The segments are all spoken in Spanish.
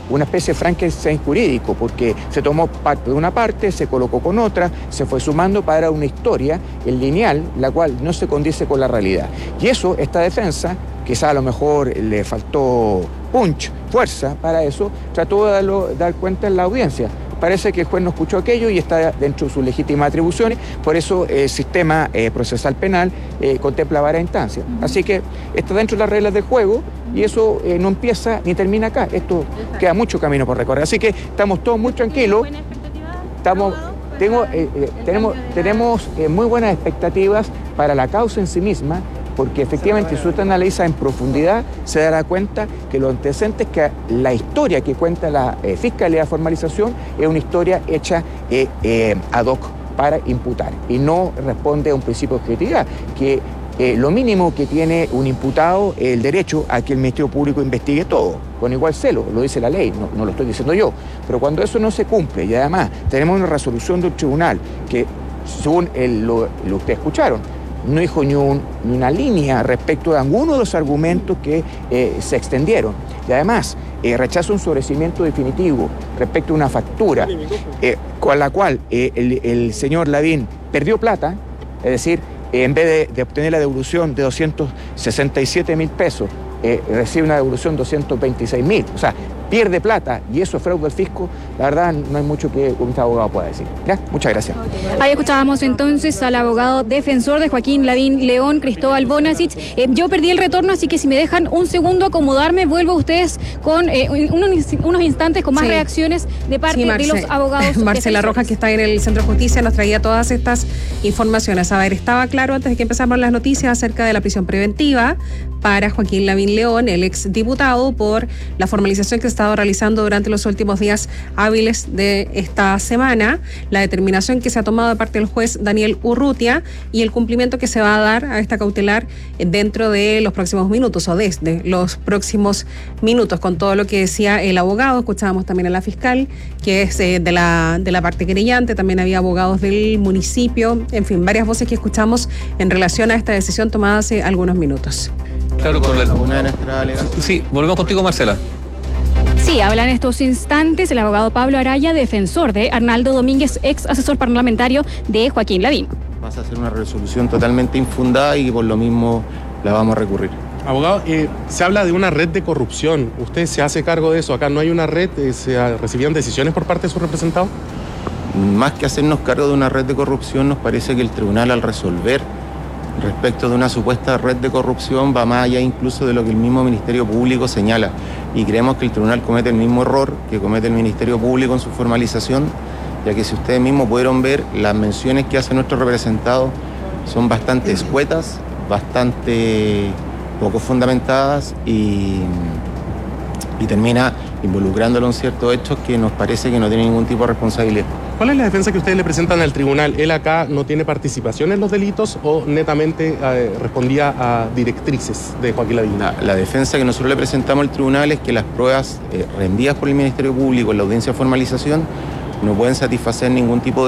una especie de Frankenstein jurídico, porque se tomó parte de una parte, se colocó con otra, se fue sumando para una historia, el lineal, la cual no se condice con la realidad. Y eso, esta defensa, quizá a lo mejor le faltó punch, fuerza para eso, trató de dar cuenta en la audiencia. Parece que el juez no escuchó aquello y está dentro de sus legítimas atribuciones, por eso el sistema procesal penal contempla varias instancias. Así que está dentro de las reglas del juego y eso no empieza ni termina acá. Esto queda mucho camino por recorrer. Así que estamos todos muy tranquilos. Tenemos muy buenas expectativas para la causa en sí misma, porque efectivamente si usted analiza en profundidad se dará cuenta que los antecedentes, que la historia que cuenta la Fiscalía de Formalización es una historia hecha ad hoc para imputar y no responde a un principio de objetividad, que lo mínimo que tiene un imputado es el derecho a que el Ministerio Público investigue todo, con igual celo, lo dice la ley, no lo estoy diciendo yo, pero cuando eso no se cumple y además tenemos una resolución del tribunal que, según lo que ustedes escucharon, no dijo ni una línea respecto de alguno de los argumentos que se extendieron. Y además, rechaza un sobreseimiento definitivo respecto a una factura con la cual el señor Lavín perdió plata, es decir, en vez de obtener la devolución de 267.000 pesos, recibe una devolución de 226.000. O sea, pierde plata y eso es fraude al fisco. La verdad, no hay mucho que un abogado pueda decir. ¿Ya? Muchas gracias. Ahí escuchábamos entonces al abogado defensor de Joaquín Lavín León, Cristóbal Bonasich. Yo perdí el retorno, así que si me dejan un segundo acomodarme, vuelvo a ustedes con unos instantes con más reacciones de parte de los abogados. Marcela Rojas, que está en el Centro de Justicia, nos traía todas estas informaciones. A ver, estaba claro antes de que empezáramos las noticias acerca de la prisión preventiva para Joaquín Lavín León, el exdiputado, por la formalización que se ha estado realizando durante los últimos días hábiles de esta semana, la determinación que se ha tomado de parte del juez Daniel Urrutia y el cumplimiento que se va a dar a esta cautelar dentro de los próximos minutos o desde los próximos minutos, con todo lo que decía el abogado. Escuchábamos también a la fiscal, que es de la parte querellante, también había abogados del municipio, en fin, varias voces que escuchamos en relación a esta decisión tomada hace algunos minutos. Claro, con una de nuestras alegaciones. Sí, volvemos contigo, Marcela. Sí, habla en estos instantes el abogado Pablo Araya, defensor de Arnaldo Domínguez, ex asesor parlamentario de Joaquín Lavín. Vas a hacer una resolución totalmente infundada y por lo mismo la vamos a recurrir. Abogado, se habla de una red de corrupción. ¿Usted se hace cargo de eso? ¿Acá no hay una red? ¿Se recibían decisiones por parte de su representado? Más que hacernos cargo de una red de corrupción, nos parece que el tribunal, al resolver respecto de una supuesta red de corrupción, va más allá incluso de lo que el mismo Ministerio Público señala. Y creemos que el tribunal comete el mismo error que comete el Ministerio Público en su formalización, ya que si ustedes mismos pudieron ver, las menciones que hace nuestro representado son bastante escuetas, bastante poco fundamentadas y termina involucrándolo en ciertos hechos que nos parece que no tiene ningún tipo de responsabilidad. ¿Cuál es la defensa que ustedes le presentan al tribunal? ¿Él acá no tiene participación en los delitos o netamente respondía a directrices de Joaquín Lavín? La defensa que nosotros le presentamos al tribunal es que las pruebas rendidas por el Ministerio Público en la audiencia de formalización no pueden satisfacer ningún tipo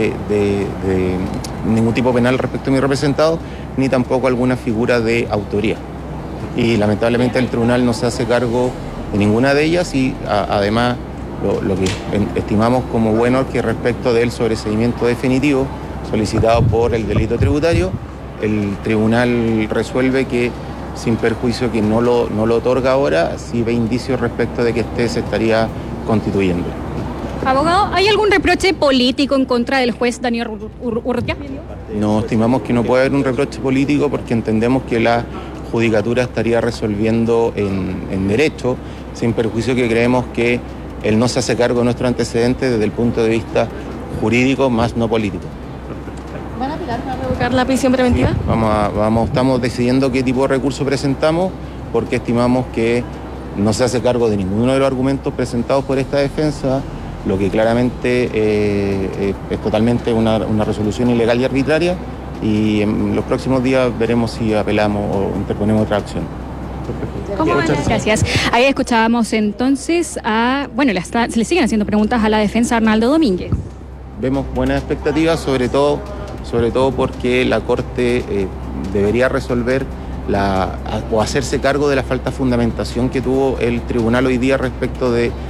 ningún tipo penal respecto a mi representado, ni tampoco alguna figura de autoría. Y lamentablemente el tribunal no se hace cargo de ninguna de ellas y además lo que estimamos como bueno que respecto del sobreseimiento definitivo solicitado por el delito tributario, el tribunal resuelve que sin perjuicio que no lo otorga ahora, sí ve indicios respecto de que se estaría constituyendo. Abogado, ¿hay algún reproche político en contra del juez Daniel Urrutia? No, estimamos que no puede haber un reproche político porque entendemos que la judicatura estaría resolviendo en derecho, sin perjuicio que creemos que él no se hace cargo de nuestros antecedentes desde el punto de vista jurídico, más no político. ¿Van a apelar para revocar la prisión preventiva? Sí, estamos decidiendo qué tipo de recurso presentamos porque estimamos que no se hace cargo de ninguno de los argumentos presentados por esta defensa, lo que claramente es totalmente una resolución ilegal y arbitraria, y en los próximos días veremos si apelamos o interponemos otra acción. Gracias. Ahí escuchábamos entonces se le siguen haciendo preguntas a la defensa Arnaldo Domínguez. Vemos buenas expectativas, sobre todo porque la Corte debería resolver o hacerse cargo de la falta de fundamentación que tuvo el tribunal hoy día respecto de